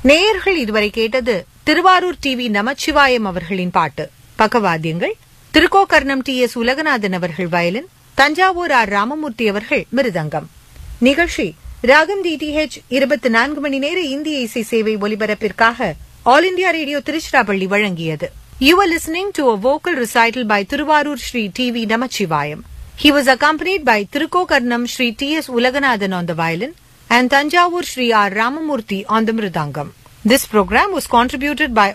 நேயர்கள் இதுவரை கேட்டது திருவாரூர் டிவி நமச்சிவாயம் அவர்களின் பாட்டு. பக்கவாத்தியங்கள் திருக்கோக்கர்ணம் டி.எஸ். உலகநாதன் அவர்கள் வயலின், தஞ்சாவூர் ஆர். ராமமூர்த்தி அவர்கள் மிருதங்கம். நிகழ்ச்சி ராகம் DTH 24 மணி நேர இந்திய இசை சேவை ஒலிபரப்பிற்காக ஆல் இண்டியா ரேடியோ திருச்சிராப்பள்ளி வழங்கியது. You were listening to a vocal recital by Thiruvarur Sri T.V. Namachivayam. He was accompanied by Thirukokarnam Sri T.S. Ulaganathan on the violin and Tanjavur Sri R. Ramamurthy on the mridangam. This program was contributed by